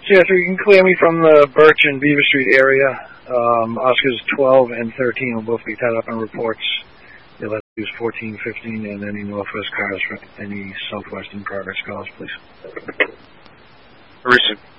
Yeah, so you can clear me from the Birch and Beaver Street area. Oscars 12 and 13 will both be tied up on reports. You'll have to use 14, 15, and any Northwest cars for any Southwestern Progress calls, please. Receive.